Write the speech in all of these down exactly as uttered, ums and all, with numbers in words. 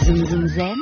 Zoom Zoom Zen,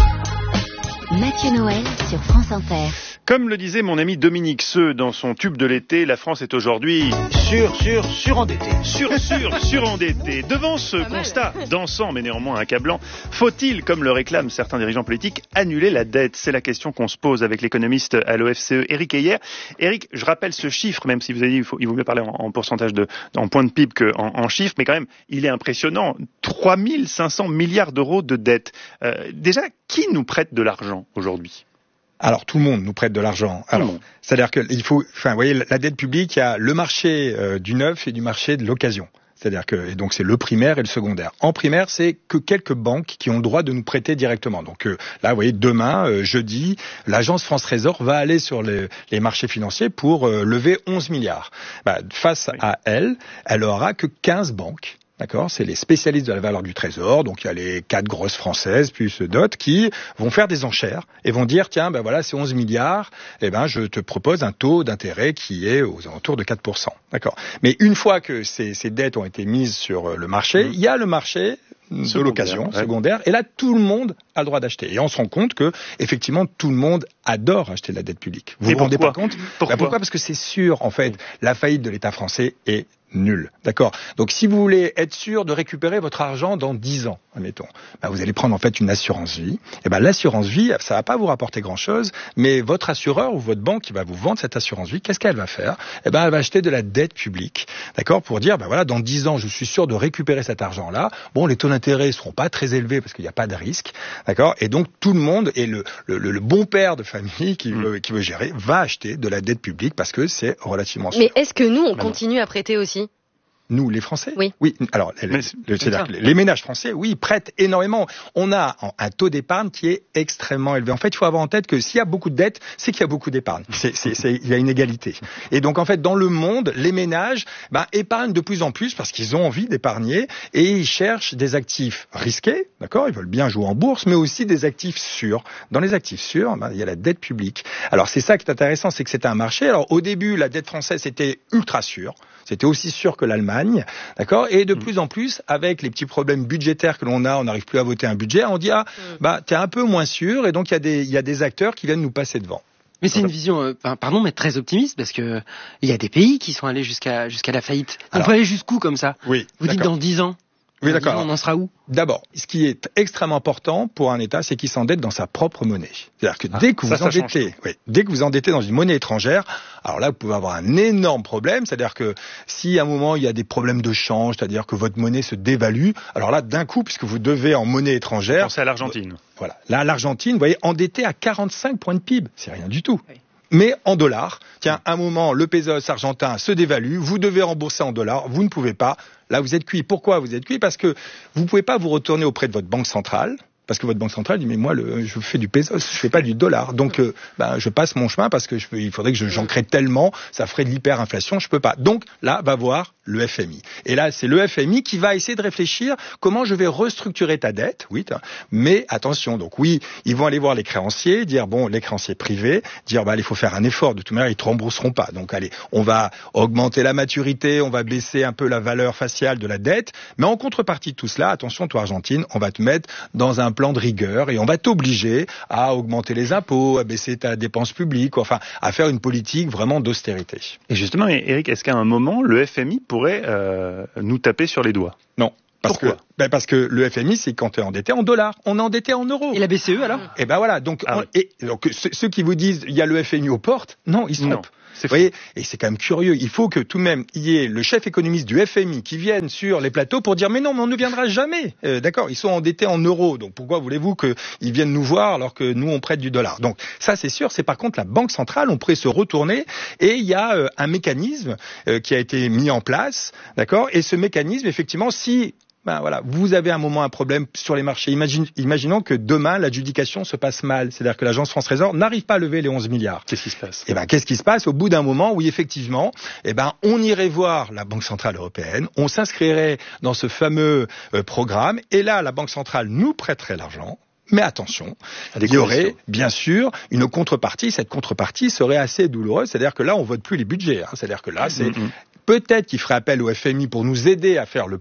Mathieu Noël sur France Inter. Comme le disait mon ami Dominique Seux dans son tube de l'été, la France est aujourd'hui sur, sur, surendettée. Sur, sur, surendettée. Devant ce constat dansant mais néanmoins accablant, faut-il, comme le réclament certains dirigeants politiques, annuler la dette? C'est la question qu'on se pose avec l'économiste à l'O F C E, Éric Heyer. Éric, je rappelle ce chiffre, même si vous avez dit qu'il faut, il vaut mieux parler en, en pourcentage de, en point de P I B qu'en en chiffres, mais quand même, il est impressionnant. trois mille cinq cents milliards d'euros de dette. Euh, déjà, qui nous prête de l'argent aujourd'hui? Alors tout le monde nous prête de l'argent. Alors, c'est-à-dire que il faut, enfin, vous voyez, la dette publique, il y a le marché euh, du neuf et du marché de l'occasion. C'est-à-dire que, et donc c'est le primaire et le secondaire. En primaire, c'est que quelques banques qui ont le droit de nous prêter directement. Donc euh, là, vous voyez, demain, euh, jeudi, l'agence France Trésor va aller sur les, les marchés financiers pour euh, lever onze milliards. Bah, face oui. à elle, elle aura que quinze banques. D'accord, c'est les spécialistes de la valeur du trésor, donc il y a les quatre grosses françaises plus d'autres qui vont faire des enchères et vont dire tiens ben voilà c'est onze milliards, et eh ben je te propose un taux d'intérêt qui est aux alentours de quatre pour cent. D'accord. Mais une fois que ces, ces dettes ont été mises sur le marché, mmh. il y a le marché de secondaire, l'occasion ouais. secondaire, et là tout le monde a le droit d'acheter. Et on se rend compte que effectivement tout le monde adore acheter de la dette publique. Vous et vous rendez pourquoi pas compte? Pourquoi, ben pourquoi Parce que c'est sûr en fait, la faillite de l'État français est nul. D'accord. Donc, si vous voulez être sûr de récupérer votre argent dans dix ans, admettons, ben, vous allez prendre en fait une assurance vie. Et ben, l'assurance vie, ça va pas vous rapporter grand chose, mais votre assureur ou votre banque qui va vous vendre cette assurance vie, qu'est-ce qu'elle va faire? Eh ben, elle va acheter de la dette publique. D'accord. Pour dire, ben voilà, dans dix ans, je suis sûr de récupérer cet argent-là. Bon, les taux d'intérêt seront pas très élevés parce qu'il n'y a pas de risque. D'accord. Et donc, tout le monde, et le, le, le bon père de famille qui veut, mmh. qui veut gérer, va acheter de la dette publique parce que c'est relativement sûr. Mais est-ce que nous, on continue à prêter aussi? Nous, les Français? Oui. Oui. Alors, les, c'est-à-dire que les ménages français, oui, prêtent énormément. On a un taux d'épargne qui est extrêmement élevé. En fait, il faut avoir en tête que s'il y a beaucoup de dettes, c'est qu'il y a beaucoup d'épargne. C'est, c'est, c'est, il y a une égalité. Et donc, en fait, dans le monde, les ménages, ben, épargnent de plus en plus parce qu'ils ont envie d'épargner et ils cherchent des actifs risqués, d'accord? Ils veulent bien jouer en bourse, mais aussi des actifs sûrs. Dans les actifs sûrs, ben, il y a la dette publique. Alors, c'est ça qui est intéressant, c'est que c'est un marché. Alors, au début, la dette française était ultra sûre. C'était aussi sûr que l'Allemagne, d'accord. Et de mmh. plus en plus, avec les petits problèmes budgétaires que l'on a, on n'arrive plus à voter un budget, on dit ah, mmh. bah t'es un peu moins sûr, et donc il y a des il y a des acteurs qui viennent nous passer devant. Mais c'est une vision, euh, pardon, mais très optimiste, parce que il y a des pays qui sont allés jusqu'à jusqu'à la faillite. On Alors, peut aller jusqu'où comme ça? Oui. Vous dites dans dix ans. Oui, d'accord. On en sera où? D'abord, ce qui est extrêmement important pour un État, c'est qu'il s'endette dans sa propre monnaie. C'est-à-dire que ah, dès que ça, vous ça endettez, oui, dès que vous endettez dans une monnaie étrangère, alors là, vous pouvez avoir un énorme problème. C'est-à-dire que si à un moment il y a des problèmes de change, c'est-à-dire que votre monnaie se dévalue, alors là, d'un coup, puisque vous devez en monnaie étrangère, pensez à l'Argentine. Euh, voilà, là, l'Argentine, vous voyez, endettée à quarante-cinq points de P I B, c'est rien du tout. Oui. Mais en dollars, tiens, à un moment, le pesos argentin se dévalue, vous devez rembourser en dollars, vous ne pouvez pas. Là, vous êtes cuit. Pourquoi vous êtes cuit? Parce que vous ne pouvez pas vous retourner auprès de votre banque centrale. Parce que votre banque centrale dit mais moi le, je fais du pesos, je fais pas du dollar, donc euh, ben je passe mon chemin parce que je, il faudrait que je, j'en crée tellement, ça ferait de l'hyperinflation, je peux pas. Donc là va voir le F M I. Et là c'est le F M I qui va essayer de réfléchir comment je vais restructurer ta dette, oui, mais attention, donc oui ils vont aller voir les créanciers, dire bon les créanciers privés, dire bah il faut faire un effort, de toute manière ils te rembourseront pas, donc allez on va augmenter la maturité, on va baisser un peu la valeur faciale de la dette, mais en contrepartie de tout cela, attention toi Argentine, on va te mettre dans un plan de rigueur et on va t'obliger à augmenter les impôts, à baisser ta dépense publique, enfin à faire une politique vraiment d'austérité. Et justement, Éric, est-ce qu'à un moment le F M I pourrait euh, nous taper sur les doigts? Non. Parce Pourquoi? que, ben parce que le F M I, c'est quand tu es endetté en dollars, on est endetté en euros. Et la B C E alors? Et ben voilà, donc, ah, on, oui. et, donc ceux qui vous disent il y a le F M I aux portes, non, ils se trompent. Vous voyez, et c'est quand même curieux. Il faut que tout de même il y ait le chef économiste du F M I qui vienne sur les plateaux pour dire mais non, mais on ne viendra jamais. Euh, d'accord, ils sont endettés en euros, donc pourquoi voulez-vous qu'ils viennent nous voir alors que nous on prête du dollar? Donc ça c'est sûr. C'est par contre la banque centrale, on pourrait se retourner et il y a euh, un mécanisme euh, qui a été mis en place, d'accord. Et ce mécanisme, effectivement, si Ben voilà, vous avez à un moment un problème sur les marchés. Imagine, imaginons que demain l'adjudication se passe mal, c'est-à-dire que l'agence France Trésor n'arrive pas à lever les onze milliards. Qu'est-ce qui se passe? Eh ben qu'est-ce qui se passe au bout d'un moment où effectivement, eh ben on irait voir la Banque centrale européenne, on s'inscrirait dans ce fameux euh, programme et là la Banque centrale nous prêterait l'argent. Mais attention, il y aurait bien sûr une contrepartie. Cette contrepartie serait assez douloureuse, c'est-à-dire que là on vote plus les budgets. Hein. C'est-à-dire que là c'est mmh. peut-être qu'il ferait appel au F M I pour nous aider à faire le plan.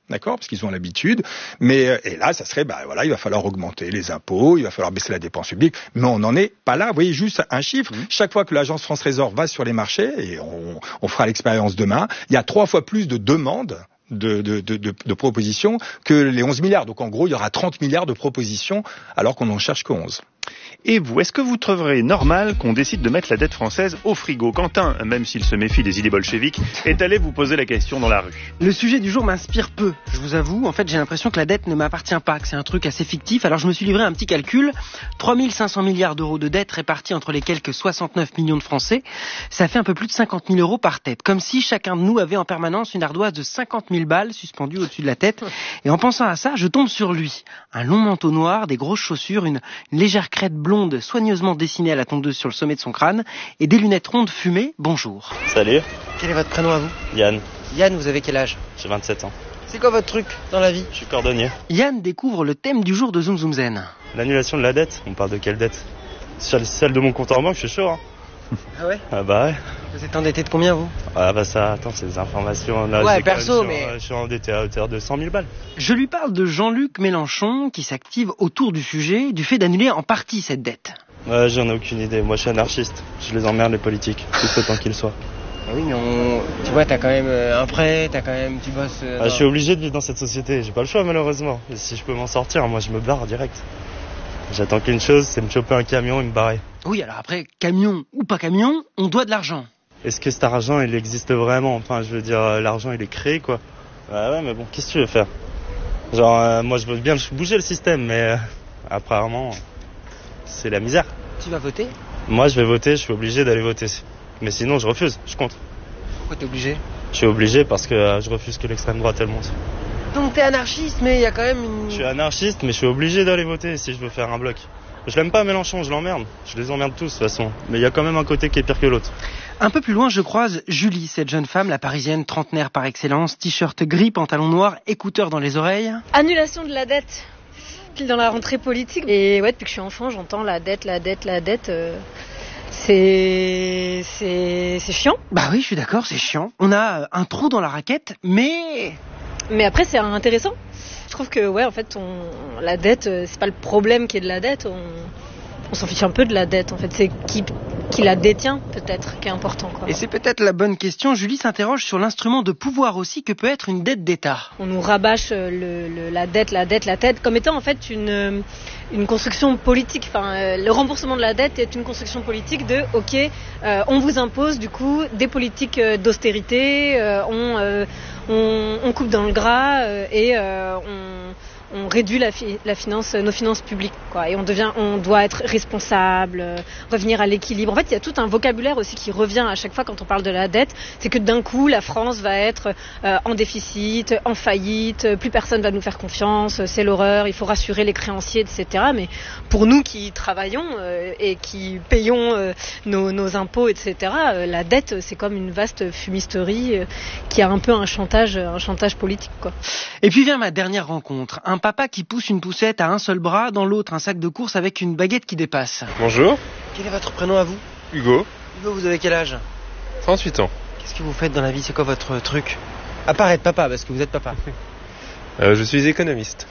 d'accord, parce qu'ils ont l'habitude. Mais et là, ça serait, bah voilà, il va falloir augmenter les impôts, il va falloir baisser la dépense publique. Mais on n'en est pas là. Vous voyez, juste un chiffre. Mmh. Chaque fois que l'agence France Trésor va sur les marchés, et on, on fera l'expérience demain, il y a trois fois plus de demandes. De, de, de, de, de propositions que les onze milliards. Donc en gros, il y aura trente milliards de propositions alors qu'on n'en cherche que onze. Et vous, est-ce que vous trouverez normal qu'on décide de mettre la dette française au frigo ? Quentin, même s'il se méfie des idées bolcheviques, est allé vous poser la question dans la rue. Le sujet du jour m'inspire peu, je vous avoue. En fait, j'ai l'impression que la dette ne m'appartient pas, que c'est un truc assez fictif. Alors je me suis livré à un petit calcul. trois mille cinq cents milliards d'euros de dette répartis entre les quelques soixante-neuf millions de Français. Ça fait un peu plus de cinquante mille euros par tête. Comme si chacun de nous avait en permanence une ardoise de cinquante mille balles suspendue au-dessus de la tête. Et en pensant à ça, je tombe sur lui. Un long manteau noir, des grosses chaussures, une, une légère crête blonde soigneusement dessinée à la tondeuse sur le sommet de son crâne et des lunettes rondes fumées. Bonjour. Salut. Quel est votre prénom à vous ? Yann. Yann, vous avez quel âge ? J'ai vingt-sept ans. C'est quoi votre truc dans la vie ? Je suis cordonnier. Yann découvre le thème du jour de Zoom Zoom Zen. L'annulation de la dette. On parle de quelle dette ? Celle de mon compte en banque, je suis chaud. Hein. Ah ouais ? Ah bah ouais. Vous êtes endetté de combien, vous ? Ah bah ça, attends, c'est des informations. Là, ouais, perso, je suis, mais... Je suis endetté à hauteur de cent mille balles. Je lui parle de Jean-Luc Mélenchon qui s'active autour du sujet, du fait d'annuler en partie cette dette. Ouais, j'en ai aucune idée. Moi, je suis anarchiste. Je les emmerde, les politiques, tout autant qu'ils soient. Ah oui, mais on... tu vois, t'as quand même un prêt, t'as quand même... tu bosses... Euh, ah, je suis obligé de vivre dans cette société. J'ai pas le choix, malheureusement. Et si je peux m'en sortir, moi, je me barre direct. J'attends qu'une chose, c'est me choper un camion et me barrer. Oui, alors après, camion ou pas camion, on doit de l'argent. Est-ce que cet argent, il existe vraiment ? Enfin, je veux dire, l'argent, il est créé, quoi. Ouais, ouais, mais bon, qu'est-ce que tu veux faire ? Genre, euh, moi, je veux bien bouger le système, mais euh, apparemment, c'est la misère. Tu vas voter ? Moi, je vais voter, je suis obligé d'aller voter. Mais sinon, je refuse, je compte. Pourquoi t'es obligé ? Je suis obligé parce que euh, je refuse que l'extrême droite, elle monte. Donc t'es anarchiste, mais il y a quand même une... Je suis anarchiste, mais je suis obligé d'aller voter si je veux faire un bloc. Je l'aime pas, Mélenchon, je l'emmerde. Je les emmerde tous, de toute façon. Mais il y a quand même un côté qui est pire que l'autre. Un peu plus loin, je croise Julie, cette jeune femme, la parisienne trentenaire par excellence, t-shirt gris, pantalon noir, écouteurs dans les oreilles. Annulation de la dette, pile dans la rentrée politique. Et ouais, depuis que je suis enfant, j'entends la dette, la dette, la dette. Euh, c'est, c'est, c'est chiant. Bah oui, je suis d'accord, c'est chiant. On a un trou dans la raquette, mais... Mais après, c'est intéressant. Je trouve que, ouais, en fait, on, la dette, c'est pas le problème qui est de la dette. On, on s'en fiche un peu de la dette, en fait. C'est qui, qui la détient, peut-être, qui est important, quoi. Et c'est peut-être la bonne question. Julie s'interroge sur l'instrument de pouvoir aussi que peut être une dette d'État. On nous rabâche le, le, la dette, la dette, la dette, comme étant, en fait, une... une construction politique, enfin euh, le remboursement de la dette est une construction politique de ok, euh, on vous impose du coup des politiques euh, d'austérité, euh, on, euh, on, on coupe dans le gras euh, et euh, on, on réduit la, fi- la finance, nos finances publiques, quoi. Et on devient, on doit être responsable, euh, revenir à l'équilibre. En fait, il y a tout un vocabulaire aussi qui revient à chaque fois quand on parle de la dette. C'est que d'un coup, la France va être euh, en déficit, en faillite, plus personne va nous faire confiance, c'est l'horreur, il faut rassurer les créanciers, et cetera. Mais pour nous qui travaillons euh, et qui payons euh, nos, nos impôts, et cetera, euh, la dette, c'est comme une vaste fumisterie euh, qui a un peu un chantage, un chantage politique, quoi. Et puis vient ma dernière rencontre. Un papa qui pousse une poussette à un seul bras, dans l'autre un sac de course avec une baguette qui dépasse. Bonjour. Quel est votre prénom à vous ? Hugo. Hugo, vous avez quel âge ? trente-huit ans. Qu'est-ce que vous faites dans la vie ? C'est quoi votre truc ? À part être papa, parce que vous êtes papa. euh, je suis économiste.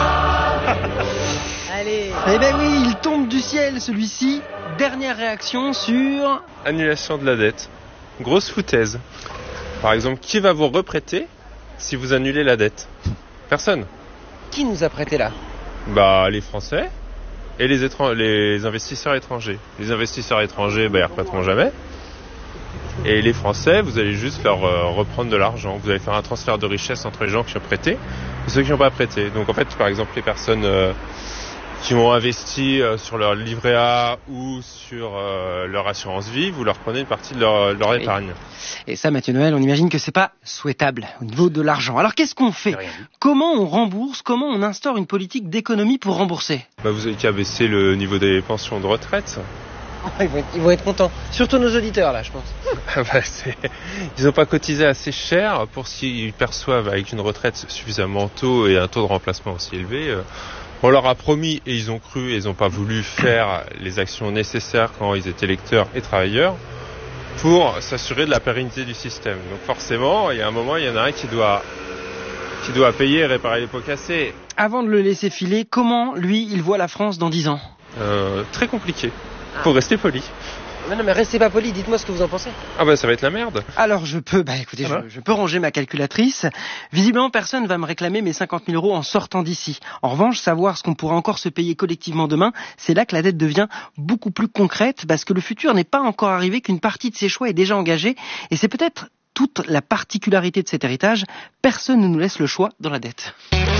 Allez. Eh ben oui, il tombe du ciel celui-ci. Dernière réaction sur... Annulation de la dette. Grosse foutaise. Par exemple, qui va vous reprêter si vous annulez la dette ? Personne. Qui nous a prêté là ? Bah, les Français et les, étran- les investisseurs étrangers. Les investisseurs étrangers, bah, ils ne reprêteront jamais. Et les Français, vous allez juste leur euh, reprendre de l'argent. Vous allez faire un transfert de richesse entre les gens qui ont prêté et ceux qui n'ont pas prêté. Donc en fait, par exemple, les personnes euh, qui ont investi euh, sur leur livret A ou sur euh, leur assurance vie, vous leur prenez une partie de leur, de leur épargne. Et ça, Mathieu Noël, on imagine que c'est pas souhaitable au niveau de l'argent. Alors qu'est-ce qu'on fait ? Comment on rembourse ? Comment on instaure une politique d'économie pour rembourser ? Bah, vous avez qu'à baisser le niveau des pensions de retraite. Ils vont, être, ils vont être contents. Surtout nos auditeurs, là, je pense. bah, c'est... Ils n'ont pas cotisé assez cher pour s'ils perçoivent avec une retraite suffisamment tôt et un taux de remplacement aussi élevé. Euh, on leur a promis et ils ont cru et ils n'ont pas voulu faire les actions nécessaires quand ils étaient lecteurs et travailleurs pour s'assurer de la pérennité du système. Donc forcément, il y a un moment, il y en a un qui doit qui doit payer et réparer les pots cassés. Avant de le laisser filer, comment, lui, il voit la France dans dix ans ? Euh, très compliqué. Faut rester poli. Non, non, mais restez pas poli, dites-moi ce que vous en pensez. Ah bah ça va être la merde. Alors je peux, bah écoutez, Ah bah. je, je peux ranger ma calculatrice. Visiblement, personne va me réclamer mes cinquante mille euros en sortant d'ici. En revanche, savoir ce qu'on pourra encore se payer collectivement demain, c'est là que la dette devient beaucoup plus concrète, parce que le futur n'est pas encore arrivé, qu'une partie de ses choix est déjà engagée, et c'est peut-être toute la particularité de cet héritage. Personne ne nous laisse le choix dans la dette.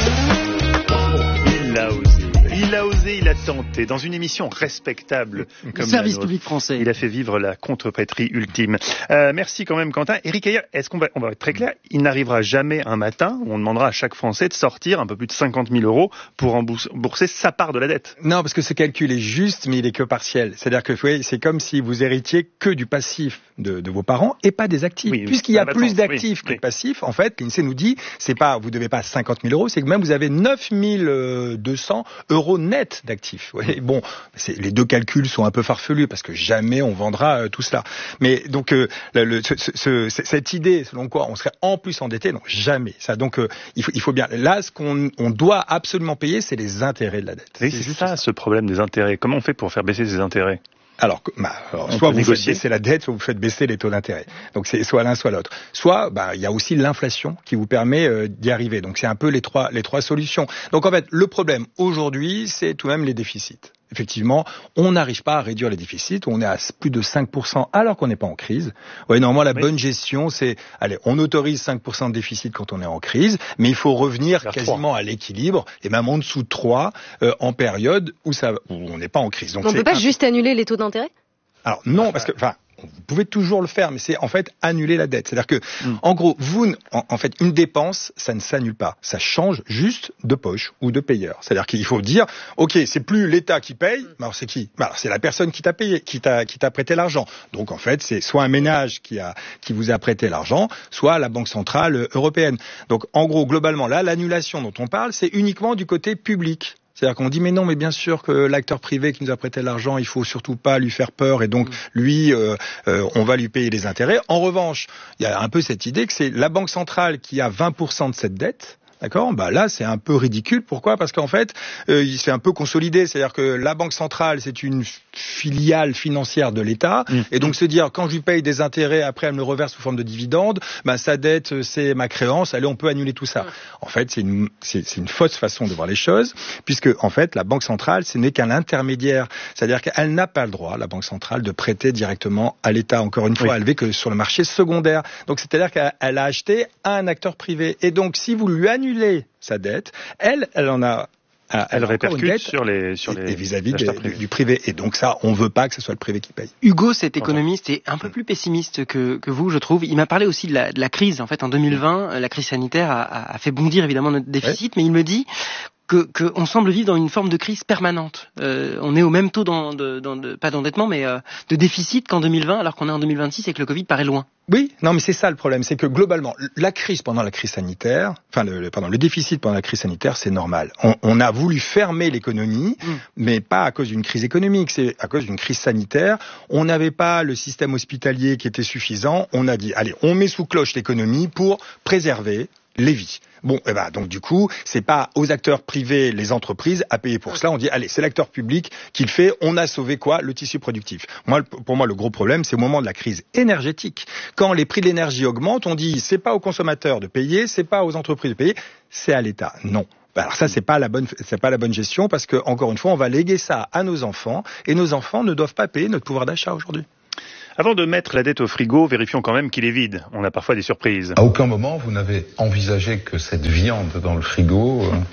Il l'a osé. Il a osé, il a tenté. Dans une émission respectable comme Le service la nôtre, public français. il a fait vivre la contrepétrie ultime. Euh, merci quand même, Quentin. Éric Heyer, est-ce qu'on va, on va être très clair, il n'arrivera jamais un matin où on demandera à chaque Français de sortir un peu plus de cinquante mille euros pour rembourser sa part de la dette. Non, parce que ce calcul est juste, mais il est que partiel. C'est-à-dire que vous voyez, c'est comme si vous héritiez que du passif de, de vos parents et pas des actifs. Oui, Puisqu'il y a ça va plus de sens. d'actifs Oui, que oui. de passifs, en fait, l'INSEE nous dit, c'est pas, vous devez pas cinquante mille euros, c'est que même vous avez neuf mille deux cents euros net d'actifs. Vous voyez, bon, c'est, les deux calculs sont un peu farfelus parce que jamais on vendra euh, tout cela. Mais donc, euh, le, le, ce, ce, cette idée selon quoi on serait en plus endetté, non, jamais. Ça, donc, euh, il, faut, il faut bien. Là, ce qu'on on doit absolument payer, c'est les intérêts de la dette. Oui, c'est, juste ça, ce problème des intérêts. Comment on fait pour faire baisser ces intérêts ? Alors, bah, alors On soit peut vous négocier. faites baisser la dette, soit vous faites baisser les taux d'intérêt. Donc c'est soit l'un, soit l'autre. Soit, bah, il y a aussi l'inflation qui vous permet euh, d'y arriver. Donc c'est un peu les trois les trois solutions. Donc en fait, le problème aujourd'hui, c'est tout de même les déficits. Effectivement, on n'arrive pas à réduire les déficits. On est à plus de cinq pour cent alors qu'on n'est pas en crise. Ouais, normalement, la Oui. bonne gestion, c'est, allez, on autorise cinq pour cent de déficit quand on est en crise, mais il faut revenir Vers quasiment à l'équilibre et même en dessous de trois euh, en période où ça, où on n'est pas en crise. Donc On ne c'est peut pas un- juste annuler les taux d'intérêt ? Alors non, parce que, enfin, vous pouvez toujours le faire, mais c'est en fait annuler la dette. C'est-à-dire que, Mm. en gros, vous, n- en, en fait, une dépense, ça ne s'annule pas. Ça change juste de poche ou de payeur. C'est-à-dire qu'il faut dire, ok, c'est plus l'État qui paye, mais alors c'est qui ? Ben alors c'est la personne qui t'a payé, qui t'a, qui t'a prêté l'argent. Donc en fait, c'est soit un ménage qui a, qui vous a prêté l'argent, soit la Banque centrale européenne. Donc en gros, globalement, là, l'annulation dont on parle, c'est uniquement du côté public. C'est-à-dire qu'on dit mais non, mais bien sûr que l'acteur privé qui nous a prêté l'argent, il faut surtout pas lui faire peur et donc lui, euh, euh, on va lui payer les intérêts. En revanche, il y a un peu cette idée que c'est la Banque centrale qui a vingt pour cent de cette dette. D'accord ? Bah là, c'est un peu ridicule. Pourquoi ? Parce qu'en fait, euh, il s'est un peu consolidé. C'est-à-dire que la Banque centrale, c'est une filiale financière de l'État. Mmh. Et donc se dire, quand je lui paye des intérêts, après elle me le reverse sous forme de dividendes, bah sa dette, c'est ma créance. Allez, on peut annuler tout ça. En fait, c'est une, c'est, c'est une fausse façon de voir les choses, puisque en fait, la Banque centrale, ce n'est qu'un intermédiaire. C'est-à-dire qu'elle n'a pas le droit, la Banque centrale, de prêter directement à l'État. Encore une fois, Oui. elle n'est que sur le marché secondaire. Donc c'est-à-dire qu'elle elle a acheté à un acteur privé. Et donc, si vous lui annulez sa dette, elle, elle en a, elle, Elle a encore une répercute dette sur les sur les et vis-à-vis acheteurs des- privés. du privé. Et donc ça, on veut pas que ce soit le privé qui paye. Hugo, cet économiste, est un peu plus pessimiste que, que vous, je trouve. Il m'a parlé aussi de la, de la crise. En fait, en deux mille vingt, la crise sanitaire a, a- a fait bondir évidemment notre déficit, mais il me dit que qu'on semble vivre dans une forme de crise permanente. Euh, on est au même taux d'en- de, d'en- de- pas d'endettement, mais euh, de déficit qu'en deux mille vingt, alors qu'on est en deux mille vingt-six et que le Covid paraît loin. Oui, non, mais c'est ça le problème, c'est que globalement, la crise pendant la crise sanitaire, enfin, le, le- pardon, le déficit pendant la crise sanitaire, c'est normal. On, on a voulu fermer l'économie, Mm. mais pas à cause d'une crise économique, c'est à cause d'une crise sanitaire. On n'avait pas le système hospitalier qui était suffisant. On a dit, allez, on met sous cloche l'économie pour préserver les vies. Bon, eh ben, donc du coup, c'est pas aux acteurs privés, les entreprises, à payer pour cela. On dit, allez, c'est l'acteur public qui le fait. On a sauvé quoi ? Le tissu productif. Moi, le- pour moi, le gros problème, c'est au moment de la crise énergétique. Quand les prix de l'énergie augmentent, on dit, c'est pas aux consommateurs de payer, c'est pas aux entreprises de payer, c'est à l'État. Non. Ben alors ça, c'est pas la bonne, c'est pas la bonne gestion parce que, encore une fois, on va léguer ça à nos enfants et nos enfants ne doivent pas payer notre pouvoir d'achat aujourd'hui. Avant de mettre la dette au frigo, vérifions quand même qu'il est vide. On a parfois des surprises. À aucun moment, vous n'avez envisagé que cette viande dans le frigo euh,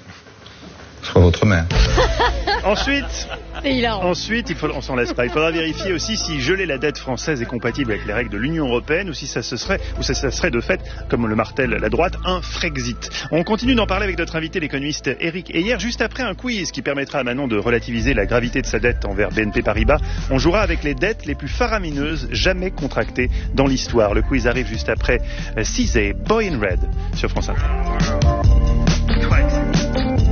soit votre mère. Ensuite, C'est hilarant. ensuite, il faut, on s'en laisse pas. Il faudra vérifier aussi si geler la dette française est compatible avec les règles de l'Union européenne ou si ça se serait, ou ça, ça serait de fait, comme le martèle la droite, un Frexit. On continue d'en parler avec notre invité, l'économiste Éric Heyer, juste après un quiz qui permettra à Manon de relativiser la gravité de sa dette envers B N P Paribas. On jouera avec les dettes les plus faramineuses jamais contractées dans l'histoire. Le quiz arrive juste après Cizé, Boy in Red sur France Inter.